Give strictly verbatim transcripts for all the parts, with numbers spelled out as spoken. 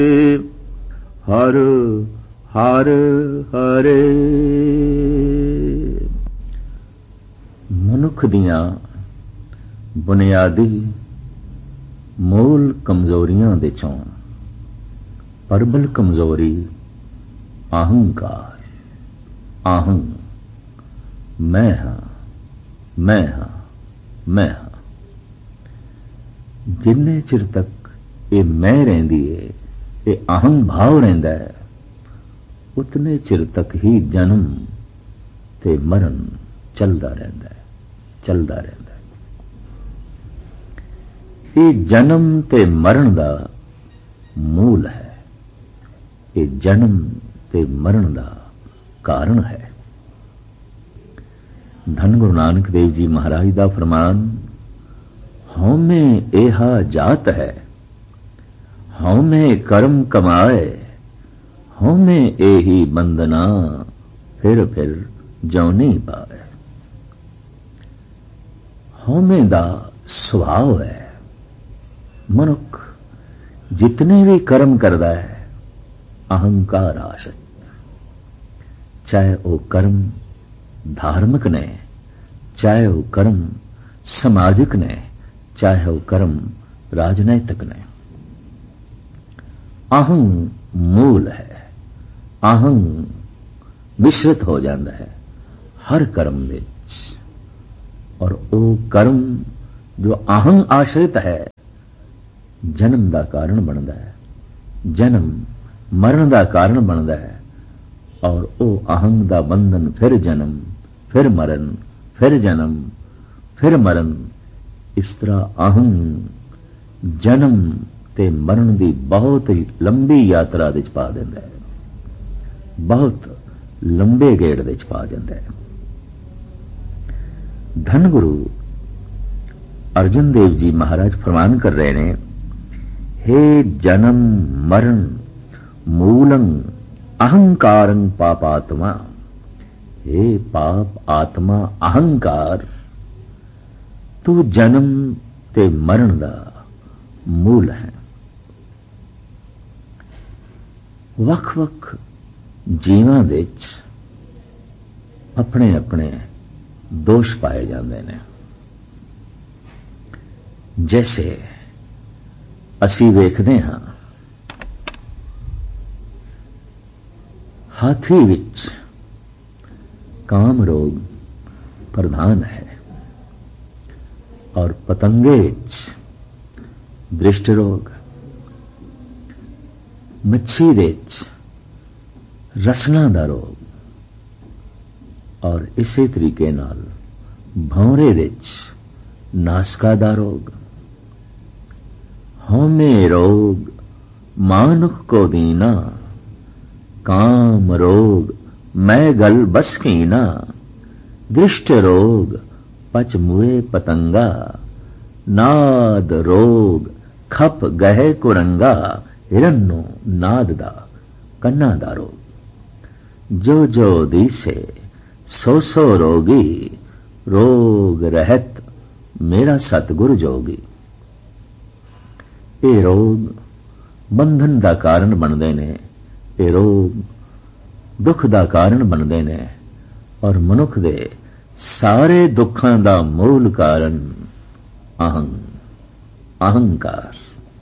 ਹਰ ਹਰ ਹਰੇ। ਮਨੁੱਖ ਦੀਆਂ ਬੁਨਿਆਦੀ ਮੂਲ ਕਮਜ਼ੋਰੀਆਂ ਦੇ ਚੋਂ ਪ੍ਰਬਲ ਕਮਜ਼ੋਰੀ ਅਹੰਕਾਰ, ਅਹੰ, ਮੈਂ ਹਾਂ, ਮੈਂ ਹਾਂ, ਮੈਂ ਹਾਂ। ਜਿੰਨੇ ਚਿਰ ਤੱਕ ਇਹ ਮੈਂ ਰਹਿੰਦੀ ਹੈ, ਇਹ ਅਹੰ ਭਾਵ ਰਹਿੰਦਾ ਹੈ, ਉਤਨੇ ਚਿਰ ਤੱਕ ਹੀ ਜਨਮ ਤੇ ਮਰਨ ਚੱਲਦਾ ਰਹਿੰਦਾ ਹੈ, ਚੱਲਦਾ ਰਹਿੰਦਾ ਹੈ। ਇਹ ਜਨਮ ਤੇ ਮਰਨ ਦਾ ਮੂਲ ਹੈ, ਇਹ ਜਨਮ ਤੇ ਮਰਨ ਦਾ ਕਾਰਨ ਹੈ। ਧੰਨ ਗੁਰੂ ਨਾਨਕ ਦੇਵ ਜੀ ਮਹਾਰਾਜ ਦਾ ਫਰਮਾਨ, ਹਉਮੈ ਏਹਾ ਜਾਤ ਹੈ, ਹਉਮੈ ਕਰਮ ਕਮਾਏ, ਹਉਮੈ ਏਹੀ ਬੰਦਨਾ, ਫਿਰ ਫਿਰ ਜਿਉ ਨਹੀਂ ਪਾਏ। ਹਉਮੈ ਦਾ ਸੁਭਾਅ ਹੈ। ਮਨੁੱਖ ਜਿਤਨੇ ਵੀ ਕਰਮ ਕਰਦਾ ਹੈ ਅਹੰਕਾਰ ਆਸ਼ਰਿਤ, ਚਾਹੇ ਉਹ ਕਰਮ ਧਾਰਮਿਕ ਨੇ, ਚਾਹੇ ਉਹ ਕਰਮ ਸਮਾਜਿਕ ਨੇ, ਚਾਹੇ ਉਹ ਕਰਮ ਰਾਜਨੈਤਿਕ ਨੇ। ਅਹੰ ਮੂਲ ਹੈ। ਅਹੰ ਮਿਸ਼ਰਿਤ ਹੋ ਜਾਂਦਾ ਹੈ ਹਰ ਕਰਮ ਵਿੱਚ, ਔਰ ਉਹ ਕਰਮ ਜੋ ਅਹੰ ਆਸ਼ਰਿਤ ਹੈ ਜਨਮ ਦਾ ਕਾਰਨ ਬਣਦਾ ਹੈ, ਜਨਮ ਮਰਨ ਦਾ ਕਾਰਨ ਬਣਦਾ ਹੈ। ਔਰ ਉਹ ਅਹੰ ਦਾ ਬੰਧਨ ਫਿਰ ਜਨਮ, ਫਿਰ ਮਰਨ, ਫਿਰ ਜਨਮ, ਫਿਰ ਮਰਨ, ਇਸ ਤਰ੍ਹਾਂ ਅਹੰ ਜਨਮ ਤੇ ਮਰਨ ਦੀ ਬਹੁਤ ਹੀ ਲੰਬੀ ਯਾਤਰਾ ਵਿੱਚ ਪਾ ਦਿੰਦਾ ਹੈ, ਬਹੁਤ ਲੰਬੇ ਗੇੜ ਵਿੱਚ ਪਾ ਜਾਂਦਾ ਹੈ। ਧੰਨ ਗੁਰੂ ਅਰਜਨ ਦੇਵ ਜੀ ਮਹਾਰਾਜ ਫਰਮਾਨ ਕਰ ਰਹੇ ਨੇ, ਹੇ ਜਨਮ ਮਰਨ ਮੂਲੰ ਅਹੰਕਾਰੰ ਪਾਪਾਤਮਾ, हे पाप आत्मा अहंकार, तू जन्म ते मरण दा मूल है। वख वख जीवां विच अपने अपने दोष पाए जाते हैं। जैसे असी वेखदे हां हाथी विच काम रोग प्रधान है और पतंगे विच दृष्ट रोग, मच्छी विच रसना दा रोग, और इसे तरीके नाल भौरे विच नासका दा रोग। हौमे रोग मानुख को दीना, काम रोग मैं गल बस कीना, दृष्ट रोग पच मुए पतंगा, नाद रोग खप गहे कुरंगा, हिरन्नो नाद दा कन्ना दा रोग। जो जो दिसे सो सो रोगी, रोग रहत मेरा सतगुरु जोगी। ये रोग बंधन दा कारण बनते ने, ये रोग दुख दा कारण बनते ने, और मनुख दे सारे दुखां दा मूल कारण अहं अहंकार।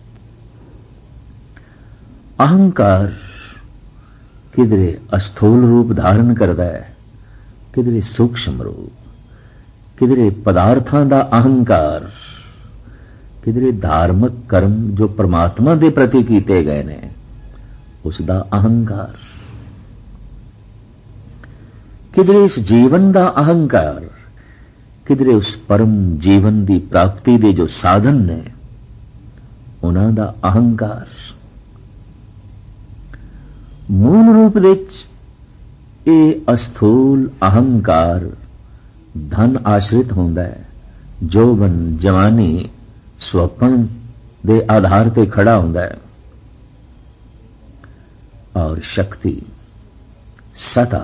अहंकार किधरे अस्थूल रूप धारण करता है, किधरे सूक्ष्म रूप, किधरे पदार्थां दा अहंकार, किधरे धार्मिक कर्म जो परमात्मा दे प्रति कीते गए ने उसदा अहंकार, किधरे इस जीवन दा अहंकार, किधरे उस परम जीवन दी प्राप्ति दे जो साधन ने उन्हां दा अहंकार। मूल रूप विच ये अस्थूल अहंकार धन आश्रित होंदा है, जोबन जवानी स्वप्न दे आधार ते खड़ा होंदा है, और शक्ति सता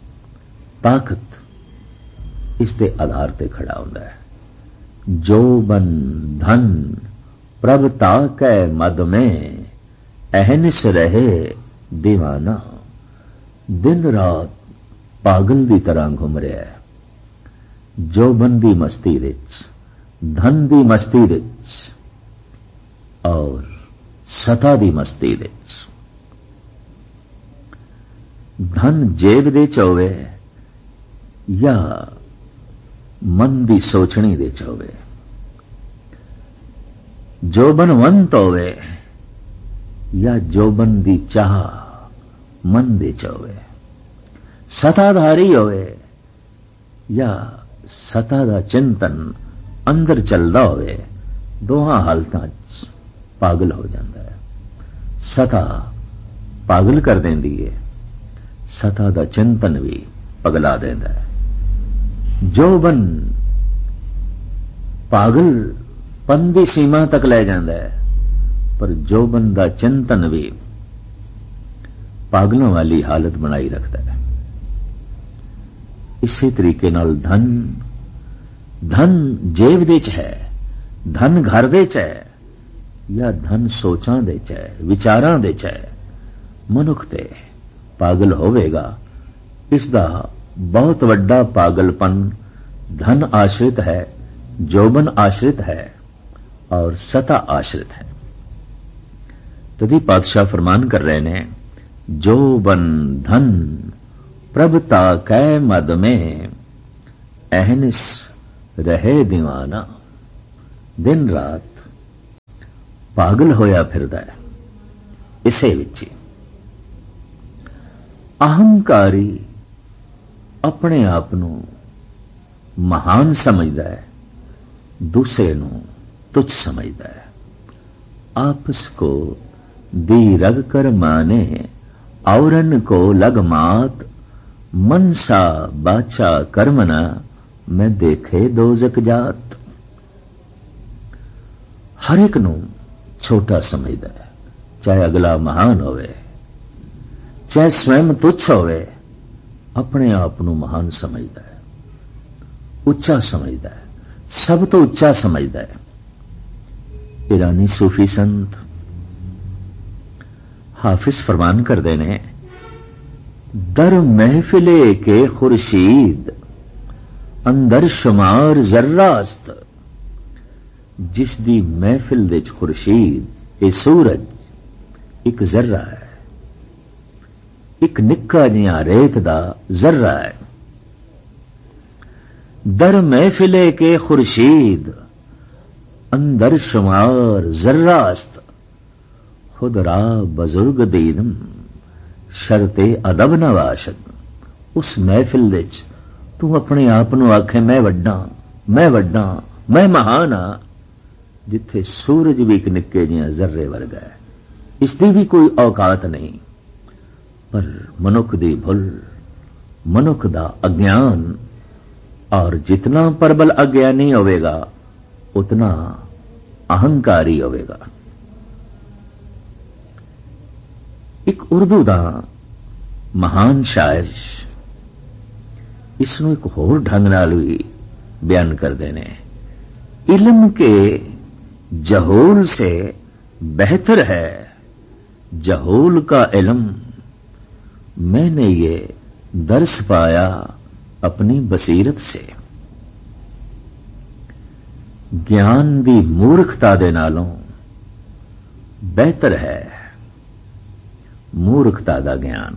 ताकत इस दे आधार ते खड़ा होंदा है। जोबन धन प्रभ ताकै मद में, ਅਹਨਿਸ ਰਹੇ ਦੀਵਾਨਾ, ਦਿਨ ਰਾਤ ਪਾਗਲ ਦੀ ਤਰ੍ਹਾਂ ਘੁੰਮ ਰਿਹਾ ਹੈ। ਜੋਬਨ ਦੀ ਮਸਤੀ ਵਿੱਚ, ਧਨ ਦੀ ਮਸਤੀ ਵਿੱਚ ਔਰ ਸਤਾ ਦੀ ਮਸਤੀ ਵਿੱਚ। ਧਨ ਜੇਬ ਦੇ ਚ ਹੋਵੇ ਜਾਂ ਮਨ ਦੀ ਸੋਚਣੀ ਦੇ ਚ ਹੋਵੇ, ਜੋਬਨਵੰਤ ਹੋਵੇ ਜਾਂ ਜੋਬਨ ਦੀ ਚਾਹ ਮਨ ਦੇ ਚ ਹੋਵੇ, ਸਤਾਧਾਰੀ ਹੋਵੇ ਜਾਂ ਸਤਾ ਦਾ ਚਿੰਤਨ ਅੰਦਰ ਚੱਲਦਾ ਹੋਵੇ, ਦੋਹਾਂ ਹਾਲਤਾਂ 'ਚ ਪਾਗਲ ਹੋ ਜਾਂਦਾ ਹੈ। ਸਤਾ ਪਾਗਲ ਕਰ ਦਿੰਦੀ ਹੈ, ਸਤਾ ਦਾ ਚਿੰਤਨ ਵੀ ਪਗਲਾ ਦਿੰਦਾ ਹੈ। ਜੋਬਨ ਪਾਗਲਪਨ ਦੀ ਸੀਮਾ ਤੱਕ ਲੈ ਜਾਂਦਾ ਹੈ, ਪਰ ਜੋਬਨ ਦਾ ਚਿੰਤਨ ਵੀ ਪਾਗਲਾਂ ਵਾਲੀ ਹਾਲਤ ਬਣਾਈ ਰੱਖਦਾ ਹੈ। ਇਸੇ ਤਰੀਕੇ ਨਾਲ ਧਨ ਧਨ ਜੇਬ ਦੇ ਚ ਹੈ, ਧਨ ਘਰ ਦੇ ਚ ਹੈ ਜਾਂ ਧਨ ਸੋਚਾਂ ਦੇ ਚ ਹੈ, ਵਿਚਾਰਾਂ ਦੇ ਚ ਹੈ, ਮਨੁੱਖ ਤੇ ਪਾਗਲ ਹੋਵੇਗਾ। ਇਸ ਦਾ ਬਹੁਤ ਵੱਡਾ ਪਾਗਲਪਨ ਧਨ ਆਸ਼ਰਿਤ ਹੈ, ਜੋਬਨ ਆਸ਼ਰਿਤ ਹੈ ਔਰ ਸਤਾ ਆਸ਼ਰਿਤ ਹੈ। तभी पातशाह फरमान कर रहे ने, जोबन धन प्रभता कै मद में अहनिस रहे दीवाना। दिन रात पागल होया फिरदा है इसे विच। अहंकारी अपने आप नू महान समझदा है, दूसरे नू तुच्छ समझदा है। आपस को दी रग कर माने, औरन को लग मात। मनसा बाचा कर्मना, मैं देखे दोजक जात। हर एक नू छोटा समझदा है, चाहे अगला महान होवे, चाहे स्वयं तुच्छ होवे, अपने आप नू महान समझदा है, उच्चा समझदा है, सब तो उच्चा समझदा है। ईरानी सूफी संत हाफिज फरमान कर देने, दर महफिले के खुर्शीद अंदर शुमार जर्रास्त। जिस दी महफिल दे खुर्शीद ए सूरज एक जर्रा है, एक निक्का जिहा रेत दा जर्रा है। दर महफिले के खुर्शीद अंदर शुमार जर्रास्त। खुद रा बुजुर्ग दीनम शर्ते अदब नवाशद। उस महफिल दे च तू अपने आप नू आखे मैं वड्डा, मैं वड्डा, मैं महान हाँ, जिथे सूरज भी एक निक्के जिहा जर्रे वर्गा है। इसकी भी कोई औकात नहीं। पर मनुख दी भुल, मनुख दा अज्ञान, और जितना प्रबल अज्ञानी होवेगा उतना अहंकारी होवेगा। एक उर्दू दा महान शायर इसनू एक होर ढंग नाल भी बयान करते ने, इल्म के जहोल से बेहतर है जहोल का इल्म। मैंने ये दर्स पाया अपनी बसीरत से। ज्ञान दी मूर्खता दे नालों बेहतर है मूर्खता दा ज्ञान।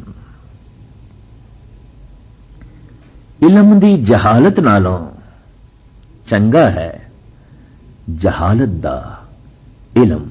इल्म दी जहालत नालों चंगा है जहालत दा इल्म।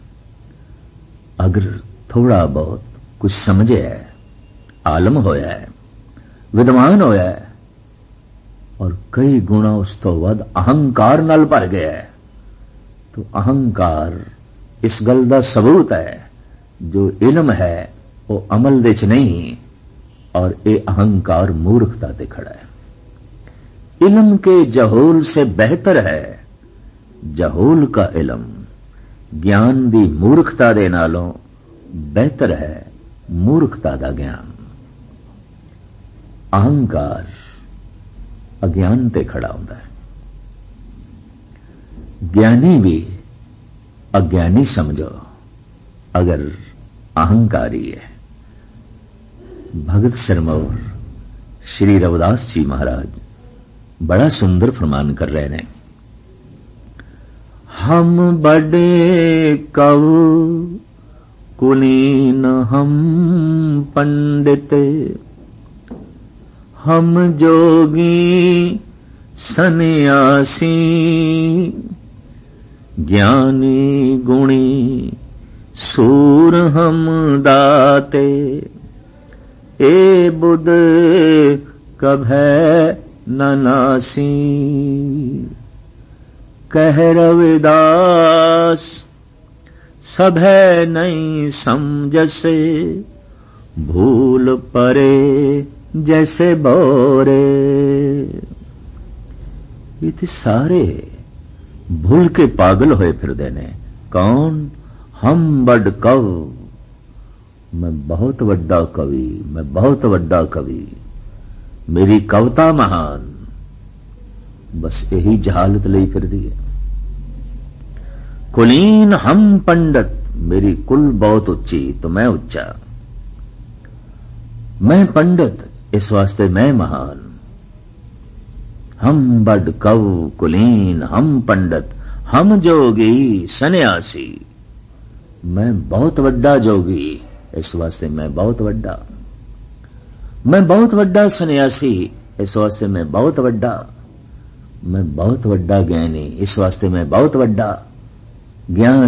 अगर थोड़ा बहुत कुछ समझे है, आलम होया है, विद्वान होया है, और कई गुणा उस तो वध अहंकार नाल भर गया है, तो अहंकार इस गल दा सबूत है जो इल्म है वो अमल दे च नहीं, और ये अहंकार मूर्खता ते खड़ा है। इल्म के जहोल से बेहतर है जहोल का इल्म। ज्ञान दी मूर्खता दे नालों बेहतर है मूर्खता दा ज्ञान। अहंकार अज्ञान ते खड़ा होता है। ज्ञानी भी अज्ञानी समझो अगर अहंकारी है। भगत सिरमौर श्री रविदास जी महाराज बड़ा सुंदर फरमान कर रहे हैं। हम बड़े कवि कुलीन हम पंडित, हम जोगी सन्यासी, ज्ञानी गुणी सूर हम दाते, ए बुध कभै न नासी। कह रविदास सभै नहीं समझसे, भूल परे जैसे बोरे। ये थे सारे भूल के पागल होए फिरदे ने। कौन? हम बड़ कव, मैं बहुत वड्डा कवि, मैं बहुत वड्डा कवि, मेरी कविता महान। बस यही जहालत लई फिरदी है। कुलीन हम पंडित, मेरी कुल बहुत उच्ची तो मैं उच्चा। मैं पंडित इस वास्ते मैं महान। हम बड़ कव कुलीन हम पंडित, हम जोगी सन्यासी, मैं बहुत वड्डा जोगी इस वास्ते मैं बहुत वड्डा। मैं बहुत वड्डा सन्यासी इस वास्ते मैं बहुत वड्डा। मैं बहुत वड्डा ज्ञानी इस वास्ते मैं बहुत वड्डा। ज्ञान